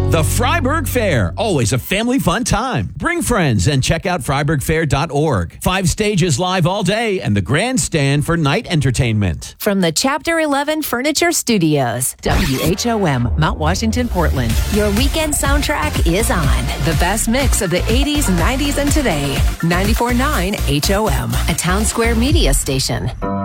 The Freiburg Fair, always a family fun time. Bring friends and check out FreiburgFair.org. 5 stages live all day and the grandstand for night entertainment. From the Chapter 11 Furniture Studios, WHOM, Mount Washington, Portland. Your weekend soundtrack is on. The best mix of the 80s, 90s, and today. 94.9 HOM, a Town Square media station.